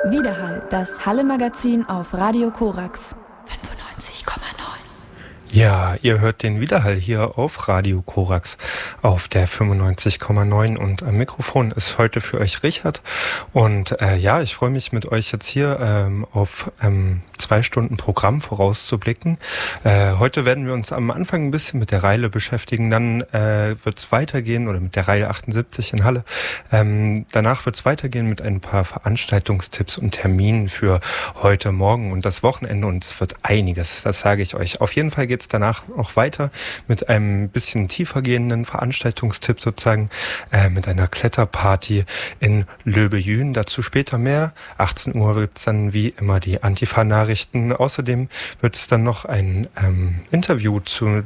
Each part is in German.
Widerhall, das Halle-Magazin auf Radio Korax 95,9. Ja, ihr hört den Widerhall hier auf Radio Korax auf der 95,9 und am Mikrofon ist heute für euch Richard und ich freue mich mit euch jetzt hier auf 2 Stunden Programm vorauszublicken. Heute werden wir uns am Anfang ein bisschen mit der Reile beschäftigen, dann wird es weitergehen oder mit der Reihe 78 in Halle. Danach wird es weitergehen mit ein paar Veranstaltungstipps und Terminen für heute Morgen und das Wochenende und es wird einiges, das sage ich euch. Auf jeden Fall geht es danach auch weiter mit einem bisschen tiefer gehenden Veranstaltungstipp sozusagen, mit einer Kletterparty in Löbejün. Dazu später mehr. 18 Uhr wird es dann wie immer die Antifa-Nachrichten. Außerdem wird es dann noch ein Interview zu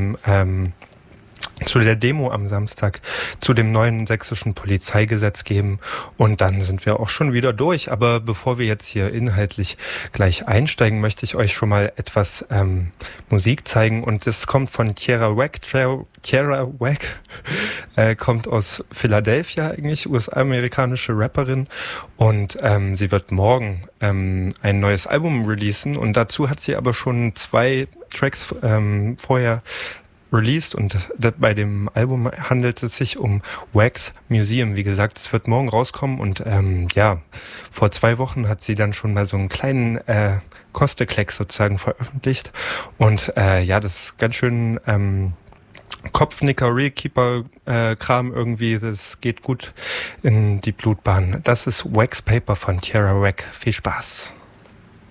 der Demo am Samstag zu dem neuen sächsischen Polizeigesetz geben und dann sind wir auch schon wieder durch. Aber bevor wir jetzt hier inhaltlich gleich einsteigen, möchte ich euch schon mal etwas Musik zeigen und das kommt von Tierra Whack. Tierra Whack kommt aus Philadelphia eigentlich, US-amerikanische Rapperin und sie wird morgen ein neues Album releasen und dazu hat sie aber schon 2 Tracks vorher released und bei dem Album handelt es sich um Wax Museum. Wie gesagt, es wird morgen rauskommen und vor 2 Wochen hat sie dann schon mal so einen kleinen Kosteklecks sozusagen veröffentlicht und das ist ganz schön Kopfnicker, Realkeeper-Kram irgendwie, das geht gut in die Blutbahn. Das ist Wax Paper von Tierra Whack. Viel Spaß.